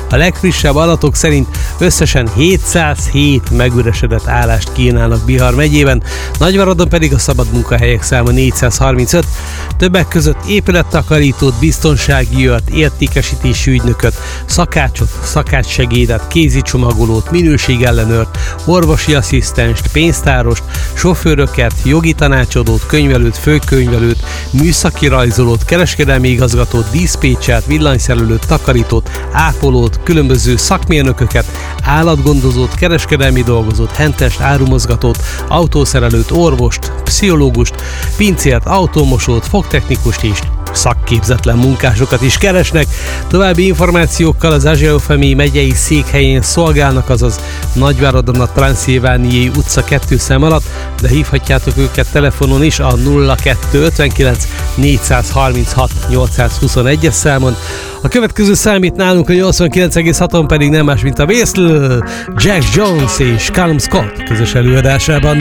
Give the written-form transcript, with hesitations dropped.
A legfrissebb adatok szerint összesen 707 megüresedett állást kínálnak Bihar megyében, Nagyvaradon pedig a szabad munkahelyek száma 435, többek között épülettakarítót, biztonsági őrt, értékesítési ügynököt, szakácsot, szakácssegédet, kézicsomagolót, minőségellenőrt, orvosi asszisztenst, pénztárost, sofőröket, jogi tanácsadót, könyvelőt, főkönyvelőt, műszaki rajzolót, kereskedelmi igazgatót, diszpécsert, villanyszerelőt, takarítót, ápolót, különböző szakmérnököket, állatgondozót, kereskedelmi dolgozót, hentest, árumozgatót, autószerelőt, orvost, pszichológust, pincért, autómosót, fogtechnikust és szakképzetlen munkásokat is keresnek. További információkkal az Ázsiaufemi megyei székhelyén szolgálnak, azaz Nagyváradon a Transzilvániai utca 2 szám alatt, de hívhatjátok őket telefonon is a 0259 436 821-es számon. A következő szám itt nálunk a 89,6-on pedig nem más, mint a Whistle, Jack Jones és Callum Scott közös előadásában.